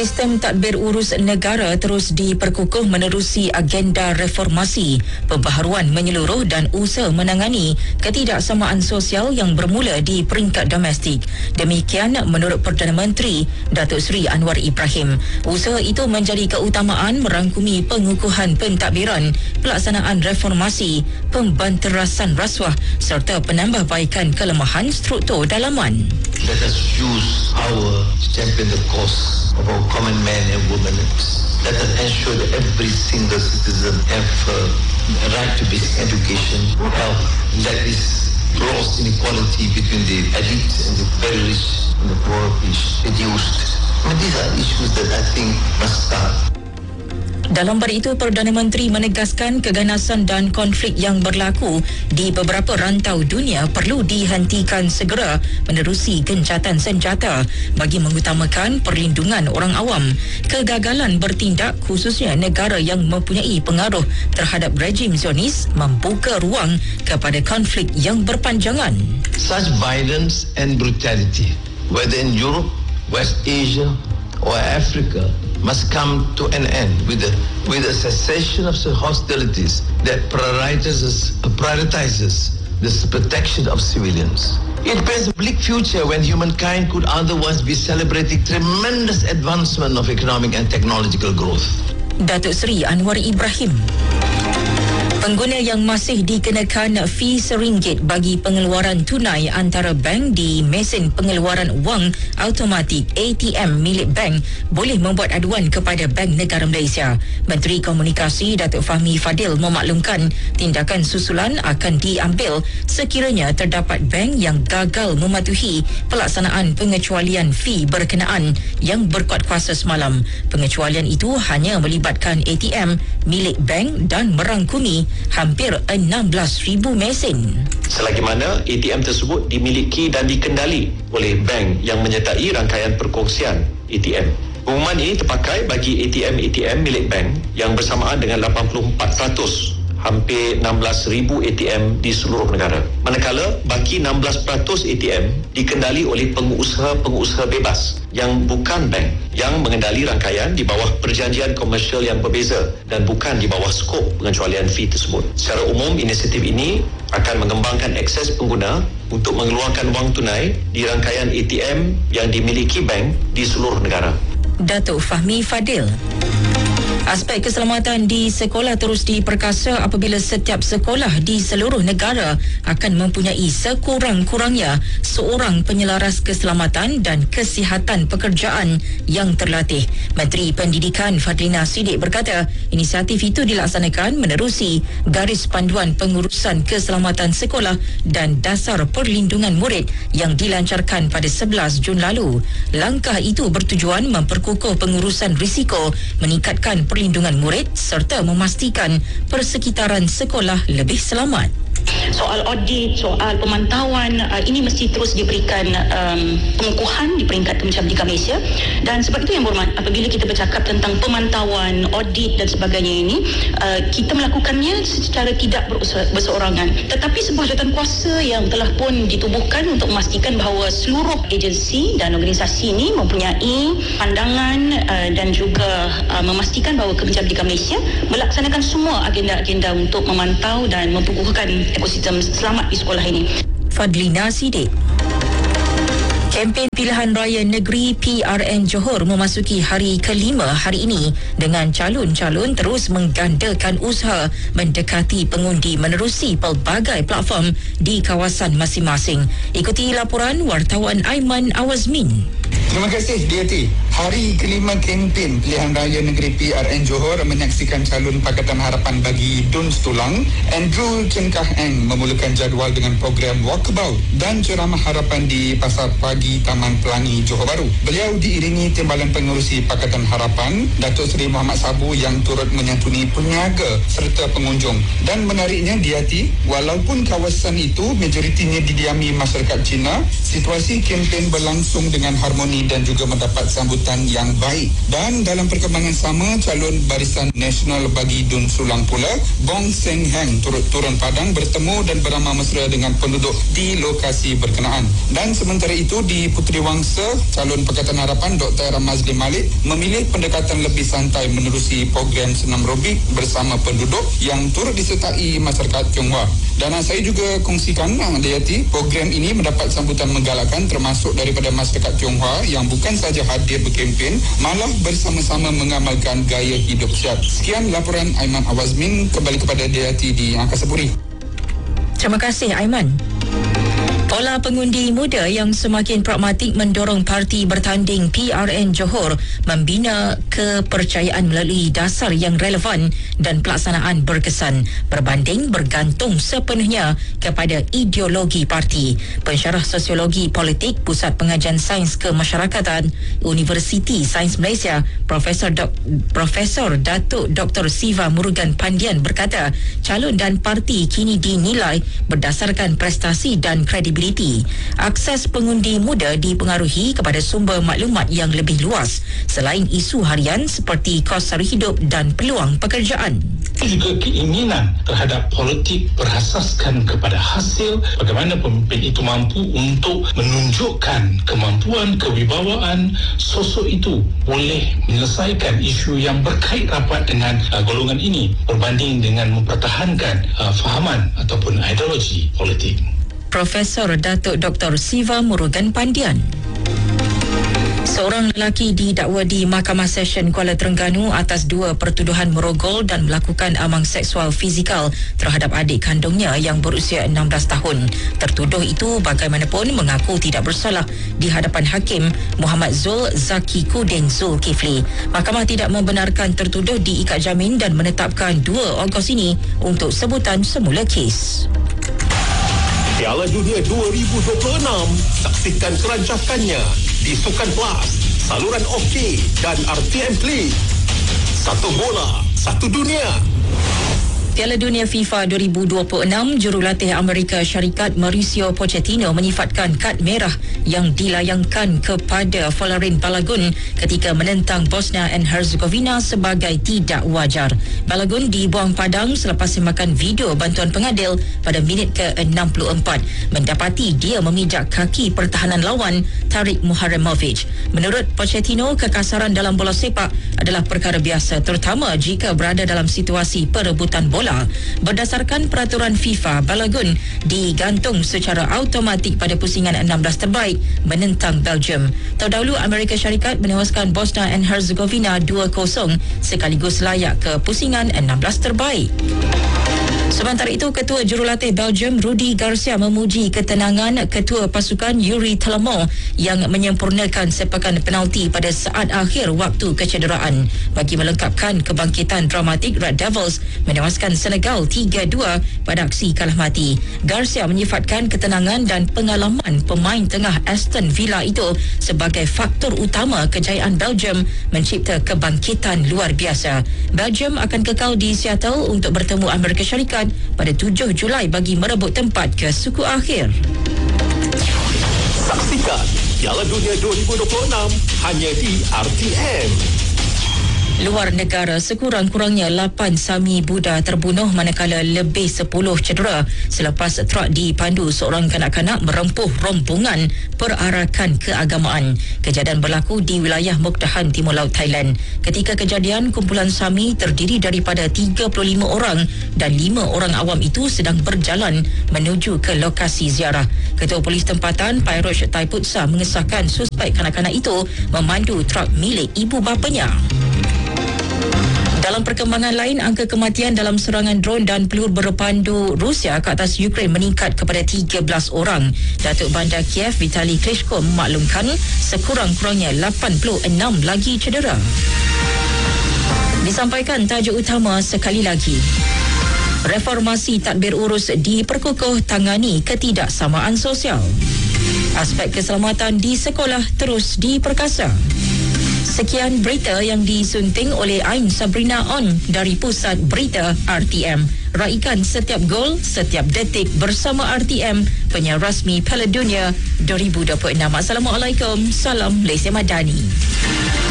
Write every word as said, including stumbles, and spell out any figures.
Sistem tadbir urus negara terus diperkukuh menerusi agenda reformasi, pembaharuan menyeluruh dan usaha menangani ketidaksamaan sosial yang bermula di peringkat domestik. Demikian menurut Perdana Menteri Datuk Seri Anwar Ibrahim. Usaha itu menjadi keutamaan merangkumi pengukuhan pentadbiran, pelaksanaan reformasi, pembanterasan rasuah serta penambahbaikan kelemahan struktur dalaman. Let us use our to champion the cause of our common men and women. Let us ensure that every single citizen have uh, a right to basic education, health. Let this gross inequality between the elite and the very rich and the poor be reduced. I mean, these are issues that I think must start. Dalam pada itu, Perdana Menteri menegaskan keganasan dan konflik yang berlaku di beberapa rantau dunia perlu dihentikan segera menerusi gencatan senjata bagi mengutamakan perlindungan orang awam. Kegagalan bertindak khususnya negara yang mempunyai pengaruh terhadap rejim Zionis membuka ruang kepada konflik yang berpanjangan. Such violence and brutality, whether in Europe, West Asia or Africa, must come to an end with a, with a cessation of hostilities that prioritizes, prioritizes the protection of civilians. It paints a bleak future when humankind could otherwise be celebrating tremendous advancement of economic and technological growth. Datuk Seri Anwar Ibrahim. Pengguna yang masih dikenakan fee seringgit bagi pengeluaran tunai antara bank di mesin pengeluaran wang automatik A T M milik bank boleh membuat aduan kepada Bank Negara Malaysia. Menteri Komunikasi Datuk Fahmi Fadil memaklumkan tindakan susulan akan diambil sekiranya terdapat bank yang gagal mematuhi pelaksanaan pengecualian fee berkenaan yang berkuat kuasa semalam. Pengecualian itu hanya melibatkan A T M milik bank dan merangkumi hampir enam belas ribu mesin. Selagi mana A T M tersebut dimiliki dan dikendali oleh bank yang menyertai rangkaian perkongsian A T M. Pengumuman ini terpakai bagi A T M-A T M milik bank yang bersamaan dengan lapan puluh empat peratus hampir enam belas ribu A T M di seluruh negara. Manakala baki enam belas peratus A T M dikendali oleh pengusaha-pengusaha bebas yang bukan bank yang mengendali rangkaian di bawah perjanjian komersial yang berbeza dan bukan di bawah skop pengecualian fee tersebut. Secara umum, inisiatif ini akan mengembangkan akses pengguna untuk mengeluarkan wang tunai di rangkaian A T M yang dimiliki bank di seluruh negara. Datuk Fahmi Fadil. Aspek keselamatan di sekolah terus diperkasa apabila setiap sekolah di seluruh negara akan mempunyai sekurang-kurangnya seorang penyelaras keselamatan dan kesihatan pekerjaan yang terlatih. Menteri Pendidikan Fadlina Siddiq berkata, inisiatif itu dilaksanakan menerusi garis panduan pengurusan keselamatan sekolah dan dasar perlindungan murid yang dilancarkan pada sebelas Jun lalu. Langkah itu bertujuan memperkukuh pengurusan risiko, meningkatkan perlindungan murid serta memastikan persekitaran sekolah lebih selamat. Soal audit, soal pemantauan, uh, ini mesti terus diberikan um, pengukuhan di peringkat Kementerian Pendidikan Malaysia. Dan sebab itu yang berhormat, apabila kita bercakap tentang pemantauan, audit dan sebagainya ini, uh, kita melakukannya secara tidak berseorangan. Tetapi sebuah jawatankuasa yang telah pun ditubuhkan untuk memastikan bahawa seluruh agensi dan organisasi ini mempunyai pandangan uh, dan juga uh, memastikan bahawa Kementerian Pendidikan Malaysia melaksanakan semua agenda-agenda untuk memantau dan memperkukuhkan ekosistem selamat di sekolah ini. Fadlina Siddiq. Kempen pilihan raya negeri P R N Johor memasuki hari kelima hari ini dengan calon-calon terus menggandakan usaha mendekati pengundi menerusi pelbagai platform di kawasan masing-masing. Ikuti laporan wartawan Aiman Awazmin. Terima kasih D A T. Hari kelima kempen pilihan raya negeri P R N Johor menyaksikan calon Pakatan Harapan bagi Dun Setulang, Andrew Chen Kah Eng memulakan jadual dengan program walkabout dan ceramah harapan di Pasar Pagi Taman Pelangi Johor Bahru. Beliau diiringi timbalan pengerusi Pakatan Harapan, Datuk Seri Muhammad Sabu yang turut menyantuni peniaga serta pengunjung. Dan menariknya D A T, walaupun kawasan itu majoritinya didiami masyarakat Cina, situasi kempen berlangsung dengan harmoni dan juga mendapat sambutan sambutan yang baik. Dan dalam perkembangan sama, calon Barisan Nasional bagi Dun Sulang pula, Bong Seng Heng turut turun padang bertemu dan beramah mesra dengan penduduk di lokasi berkenaan. Dan sementara itu di Puteri Wangsa, calon Pakatan Harapan Doktor Mazli Malik memilih pendekatan lebih santai menerusi program senam robik bersama penduduk yang turut disertai masyarakat Tionghoa. Dan saya juga kongsikan Dayati, program ini mendapat sambutan menggalakkan termasuk daripada masyarakat Tionghoa yang bukan sahaja hadir berkempen, malah bersama-sama mengamalkan gaya hidup sihat. Sekian laporan Aiman Awazmin, kembali kepada Dayati di Angkasa Puri. Terima kasih Aiman. Pola pengundi muda yang semakin pragmatik mendorong parti bertanding P R N Johor membina kepercayaan melalui dasar yang relevan dan pelaksanaan berkesan berbanding bergantung sepenuhnya kepada ideologi parti. Pensyarah Sosiologi Politik Pusat Pengajian Sains Kemasyarakatan Universiti Sains Malaysia, Profesor Dok, Profesor Datuk Doktor Siva Murugan Pandian berkata, calon dan parti kini dinilai berdasarkan prestasi dan kredibiliti. Akses pengundi muda dipengaruhi kepada sumber maklumat yang lebih luas selain isu harian seperti kos sara hidup dan peluang pekerjaan. Juga keinginan terhadap politik berasaskan kepada hasil, bagaimana pemimpin itu mampu untuk menunjukkan kemampuan, kewibawaan sosok itu boleh menyelesaikan isu yang berkait rapat dengan uh, golongan ini berbanding dengan mempertahankan uh, fahaman ataupun ideologi politik. Profesor Datuk Doktor Siva Murugan Pandian. Seorang lelaki didakwa di Mahkamah Session Kuala Terengganu atas dua pertuduhan merogol dan melakukan amang seksual fizikal terhadap adik kandungnya yang berusia enam belas tahun. Tertuduh itu bagaimanapun mengaku tidak bersalah di hadapan Hakim Muhammad Zul Zaki Kudin Zulkifli. Mahkamah tidak membenarkan tertuduh diikat jamin dan menetapkan dua Ogos ini untuk sebutan semula kes. Piala Dunia dua ribu dua puluh enam, saksikan kerancakannya di Sukan Plus, saluran OK dan R T M Play. Satu bola, satu dunia. Piala Dunia FIFA dua ribu dua puluh enam, jurulatih Amerika Syarikat Mauricio Pochettino menyifatkan kad merah yang dilayangkan kepada Folarin Balagun ketika menentang Bosnia and Herzegovina sebagai tidak wajar. Balagun dibuang padang selepas semakan video bantuan pengadil pada minit ke enam puluh empat mendapati dia memijak kaki pertahanan lawan Tarik Muharremovic. Menurut Pochettino, kekasaran dalam bola sepak adalah perkara biasa terutama jika berada dalam situasi perebutan bola. Berdasarkan peraturan FIFA, Balagun digantung secara automatik pada pusingan enam belas terbaik menentang Belgium. Terdahulu Amerika Syarikat menewaskan Bosnia and Herzegovina dua kosong sekaligus layak ke pusingan enam belas terbaik. Sementara itu, Ketua Jurulatih Belgium Rudi Garcia memuji ketenangan Ketua Pasukan Yuri Telemont yang menyempurnakan sepakan penalti pada saat akhir waktu kecederaan bagi melengkapkan kebangkitan dramatik Red Devils menewaskan Senegal tiga dua pada aksi kalah mati. Garcia menyifatkan ketenangan dan pengalaman pemain tengah Aston Villa itu sebagai faktor utama kejayaan Belgium mencipta kebangkitan luar biasa. Belgium akan kekal di Seattle untuk bertemu Amerika Syarikat pada tujuh Julai bagi merebut tempat ke suku akhir. Saksikan Piala Dunia dua ribu dua puluh enam hanya di R T M. Luar negara, sekurang-kurangnya lapan Sami Buddha terbunuh manakala lebih sepuluh cedera selepas truk dipandu seorang kanak-kanak merempuh rombongan perarakan keagamaan. Kejadian berlaku di wilayah Mukdahan, Timur Laut Thailand. Ketika kejadian, kumpulan Sami terdiri daripada tiga puluh lima orang dan lima orang awam itu sedang berjalan menuju ke lokasi ziarah. Ketua Polis Tempatan Pairosh Taiputsa mengesahkan suspek kanak-kanak itu memandu truk milik ibu bapanya. Dalam perkembangan lain, angka kematian dalam serangan dron dan peluru berpandu Rusia ke atas Ukraine meningkat kepada tiga belas orang. Datuk Bandar Kiev Vitali Klitschko memaklumkan sekurang-kurangnya lapan puluh enam lagi cedera. Disampaikan tajuk utama sekali lagi. Reformasi tadbir urus diperkukuh tangani ketidaksamaan sosial. Aspek keselamatan di sekolah terus diperkasa. Sekian berita yang disunting oleh Ain Sabrina On dari Pusat Berita R T M. Raikan setiap gol, setiap detik bersama R T M, penyiar rasmi Piala Dunia dua ribu dua puluh enam. Assalamualaikum, salam Malaysia Madani.